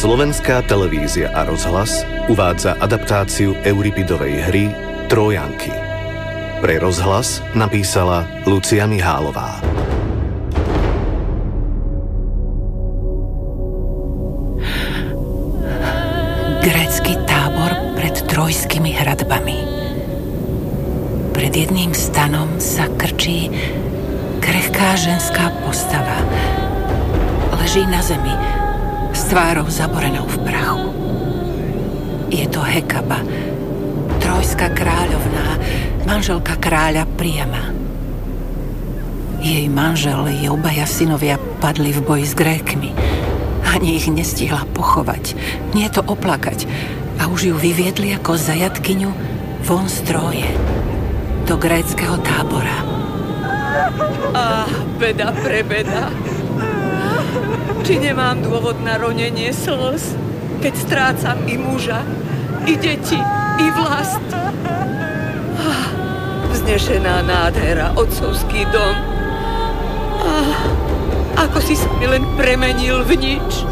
Slovenská televízia a rozhlas uvádza adaptáciu Euripidovej hry Trójanky. Pre rozhlas napísala Lucia Mihálová. Grécky tábor pred trojskými hradbami. Pred jedným stanom sa krčí krehká ženská postava. Leží na zemi s tvárou zaborenou v prachu. Je to Hekaba, trojská kráľovná, manželka kráľa Priama. Jej manžel i obaja synovia padli v boji s Grékmi. Ani ich nestihla pochovať, nie to oplakať, a už ju vyviedli ako zajatkyňu von z Tróje do gréckeho tábora. Beda pre beda. Či nemám dôvod na ronenie slz, keď strácam i muža, i deti, i vlast? Vznešená nádhera, otcovský dom. Ako si sa mi len premenil v nič.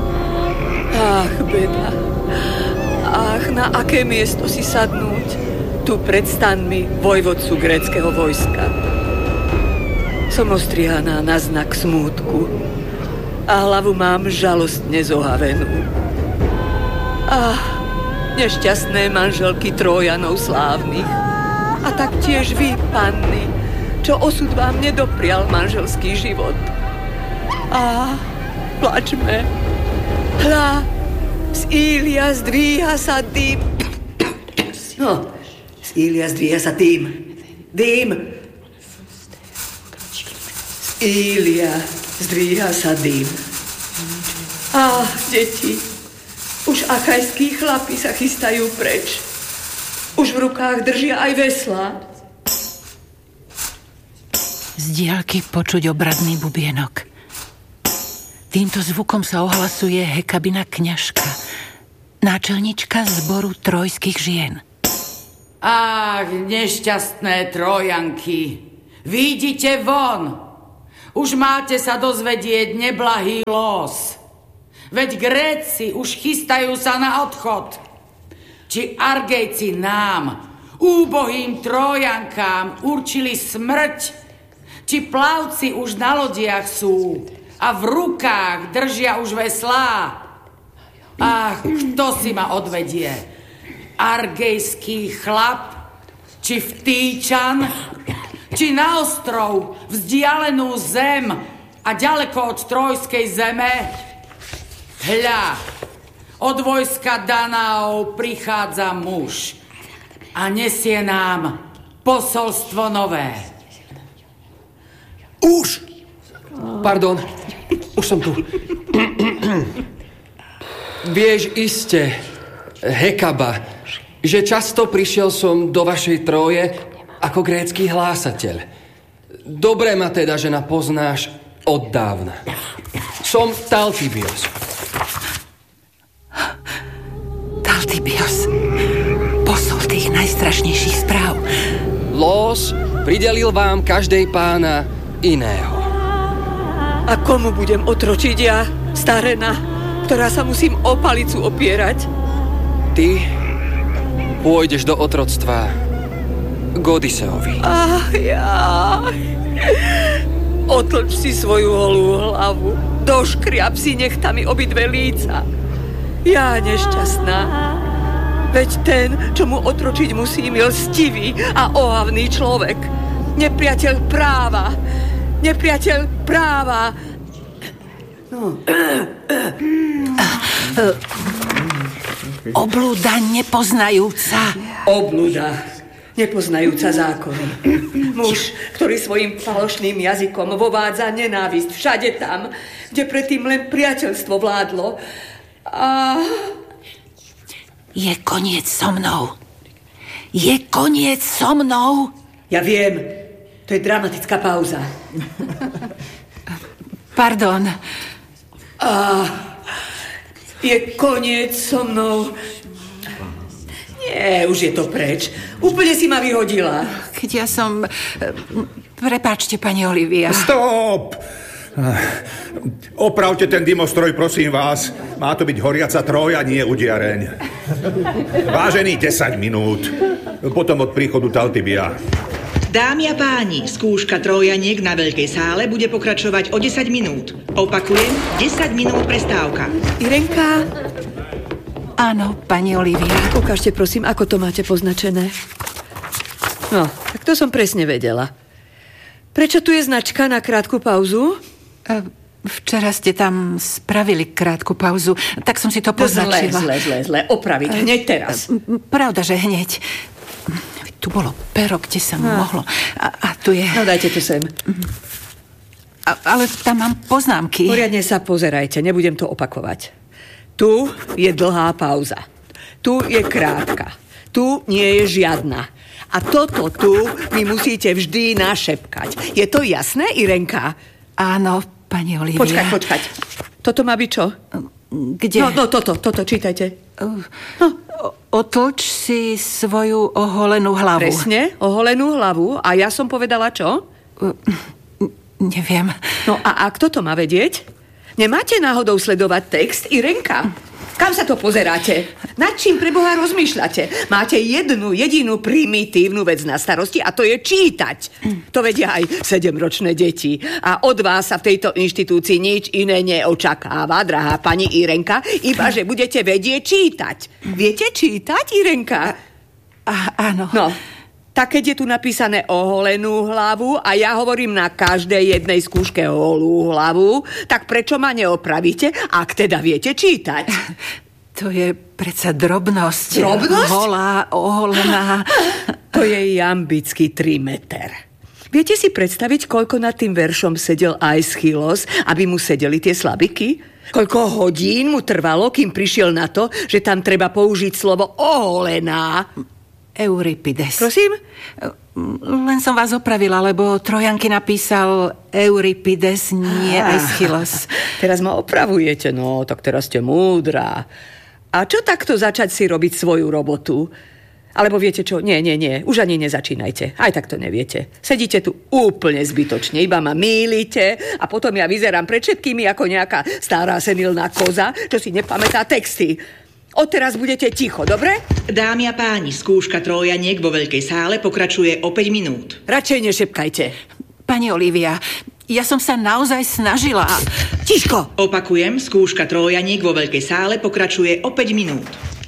Beda. Na aké miesto si sadnúť? Tu pred stanmi vojvodcu gréckeho vojska. Som ostrihaná na znak smútku a hlavu mám žalostne zohavenú. Nešťastné manželky Trójanov slávnych. A taktiež vy, panny, čo osud vám nedoprial manželský život. Plačme. Hľa, z Ília zdvíha sa dým. Z Ília zdvíha sa dým. Dým. Z Ília zdvíha sa dým. Deti, už achajskí chlapi sa chystajú preč. Už v rukách držia aj veslá. Z diaľky počuť obradný bubienok. Týmto zvukom sa ohlasuje Hekabina kňažka, náčelnička zboru trojských žien. Nešťastné Trójanky, výjdite von. Už máte sa dozvedieť neblahý los. Veď Gréci už chystajú sa na odchod. Či Argejci nám, úbohým Trójankám, určili smrť, či plavci už na lodiach sú a v rukách držia už veslá. Kto si ma odvedie? Argejský chlap, či vtýčan, či na ostrov, vzdialenú zem a ďaleko od trojskej zeme? Hľa, od vojska Danaov prichádza muž a nesie nám posolstvo nové. Pardon, už som tu. Vieš iste, Hekaba, že často prišiel som do vašej Tróje ako grécky hlásateľ. Dobre ma teda, žena, poznáš od dávna. Som Taltibios. Taltibios, posol tých najstrašnejších správ. Los pridelil vám každej pána iného. A komu budem otročiť ja, starena, ktorá sa musím o palicu opierať? Ty pôjdeš do otroctva k Odiseovi. Otlč si svoju holú hlavu, doškriab si nechtami obidve líca. Ja nešťastná. Veď ten, čo mu otročiť musím, je lstivý a ohavný človek. Nepriateľ práva. Oblúda nepoznajúca. Oblúda nepoznajúca zákony. Muž, ktorý svojim falošným jazykom vovádza nenávisť všade tam, kde predtým len priateľstvo vládlo. Je koniec so mnou. Ja viem. To je dramatická pauza. Pardon. Je koniec so mnou. Nie, už je to preč. Úplne si ma vyhodila. Keď ja som... Prepáčte, pani Olivia. Stop! Opravte ten dymostroj, prosím vás. Má to byť horiaca Trója, nie udiareň. Vážený, 10 minút. Potom od príchodu Taltibia. Dámy a páni, skúška trójaniek na veľkej sále bude pokračovať o 10 minút. Opakujem, 10 minút prestávka. Irenka? Áno, pani Olivia. Ukážte prosím, ako to máte poznačené. No, tak to som presne vedela. Prečo tu je značka na krátku pauzu? Včera ste tam spravili krátku pauzu, tak som si to poznačila. Zle. Opraviť hneď teraz. Pravda, že hneď. Tu bolo pero, kde sa mohlo. A tu je... No dajte to sem. Ale tam mám poznámky. Poriadne sa pozerajte, nebudem to opakovať. Tu je dlhá pauza. Tu je krátka. Tu nie je žiadna. A toto tu mi musíte vždy našepkať. Je to jasné, Irenka? Áno, pani Olivia. Počkať. Toto má byť čo? Kde? No, toto, čítajte. Otlč si svoju oholenú hlavu. Presne, oholenú hlavu. A ja som povedala čo? Neviem. No a kto to má vedieť? Nemáte náhodou sledovať text, Irenka? Kam sa to pozeráte? Nad čím pre Boha rozmýšľate? Máte jednu jedinú primitívnu vec na starosti a to je čítať. To vedia aj 7-ročné deti. A od vás sa v tejto inštitúcii nič iné neočakáva, drahá pani Irenka, iba že budete vedieť čítať. Viete čítať, Irenka? Áno. No, tak keď je tu napísané oholenú hlavu a ja hovorím na každej jednej skúške holú hlavu, tak prečo ma neopravíte, ak teda viete čítať? To je predsa drobnosť. Drobnosť? Holá, oholená. To je jambický 3 meter. Viete si predstaviť, koľko nad tým veršom sedel Aeschylos, aby mu sedeli tie slabiky? Koľko hodín mu trvalo, kým prišiel na to, že tam treba použiť slovo oholená? Euripides. Prosím? Len som vás opravila, lebo Trojanky napísal Euripides, nie Aeschylos. Teraz ma opravujete, no, tak teraz ste múdra. A čo takto začať si robiť svoju robotu? Alebo viete čo? Nie, už ani nezačínajte. Aj tak to neviete. Sedíte tu úplne zbytočne, iba ma mýlite a potom ja vyzerám pred všetkými ako nejaká stará senilná koza, čo si nepamätá texty. Odteraz budete ticho, dobre? Dámy a páni, skúška trójaniek vo veľkej sále pokračuje o 5 minút. Radšej nešepkajte. Pani Olivia, ja som sa naozaj snažila. Tiško! Opakujem, skúška trójaniek vo veľkej sále pokračuje o 5 minút.